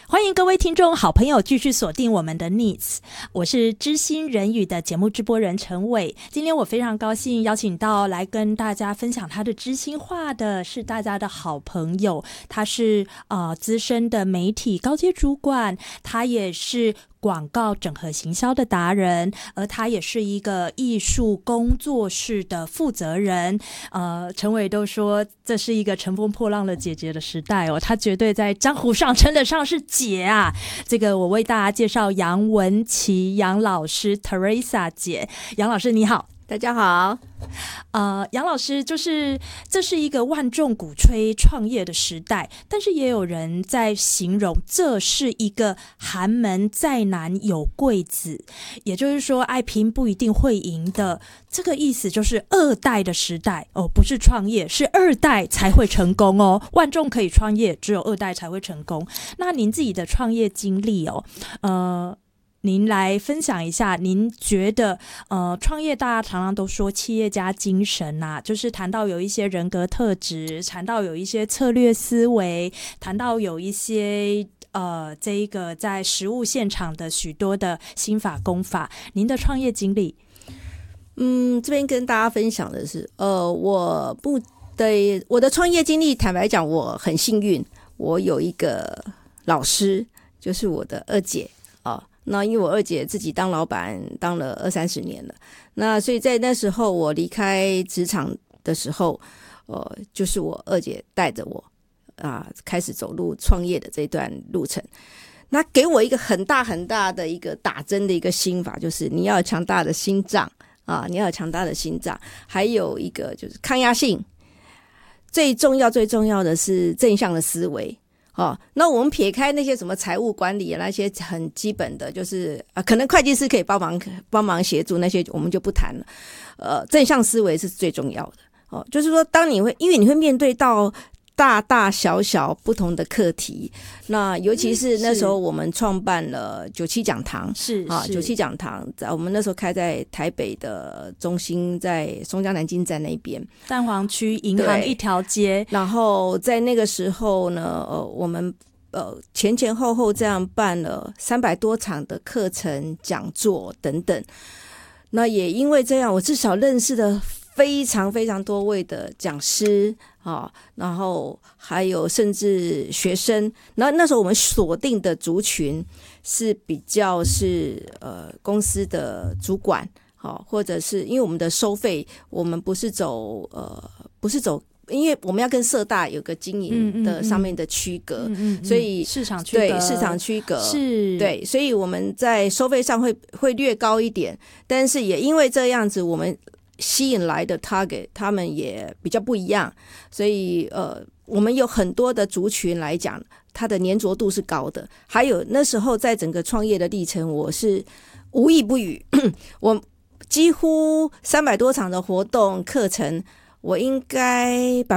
欢迎各位听众好朋友继续锁定我们的 Needs， 我是知心人语的节目直播人陈伟。今天我非常高兴邀请到来跟大家分享他的知心话的是大家的好朋友，他是资深的媒体高阶主管，他也是广告整合行销的达人，而他也是一个艺术工作室的负责人。陈伟都说这是一个乘风破浪的姐姐的时代哦，他绝对在江湖上称得上是姐啊。这个我为大家介绍杨文琪杨老师 Teresa 姐。杨老师你好。 大家好。 杨老师，就是这是一个万众鼓吹创业的时代，但是也有人在形容这是一个寒门再难有贵子，也就是说爱拼不一定会赢的，这个意思就是二代的时代哦，不是创业，是二代才会成功哦。万众可以创业，只有二代才会成功。那您自己的创业经历哦，您来分享一下，您觉得创业大家常常都说企业家精神啊，就是谈到有一些人格特质，谈到有一些策略思维，谈到有一些这一个在实务现场的许多的心法功法，您的创业经历？ 这边跟大家分享的是我的创业经历，坦白讲我很幸运，我有一个老师，就是我的二姐那因为我二姐自己当老板当了20-30年了，那所以在那时候我离开职场的时候，就是我二姐带着我开始走入创业的这段路程。那给我一个很大很大的一个打针的一个心法，就是你要有强大的心脏你要有强大的心脏，还有一个就是抗压性，最重要的是正向的思维。那我们撇开那些什么财务管理那些很基本的，就是可能会计师可以帮忙协助，那些我们就不谈了。正向思维是最重要的就是说因为你会面对到大大小小不同的课题，那尤其是那时候我们创办了97讲堂，97讲堂我们那时候开在台北的中心，在松江南京站那边蛋黄区银行一条街。 然后在那个时候呢我们前后这样办了300多场的课程讲座等等。那也因为这样，我至少认识了非常非常多位的讲师然后还有甚至学生。然后那时候我们锁定的族群是比较是公司的主管或者是因为我们的收费我们不是走因为我们要跟社大有个经营的上面的区隔，所以市场区隔是对，所以我们在收费上会略高一点，但是也因为这样子，我们吸引来的 target 他们也比较不一样，所以我们有很多的族群来讲，它的粘着度是高的。还有那时候在整个创业的历程，我是无意不语，我几乎300多场的活动课程，我应该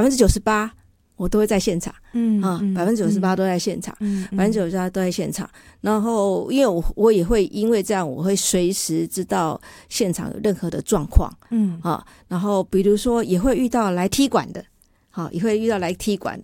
98%我都会在现场，98%都在现场，98%都在现场。然后因为我也会因为这样，我会随时知道现场有任何的状况，然后比如说也会遇到来踢馆的，也会遇到来踢馆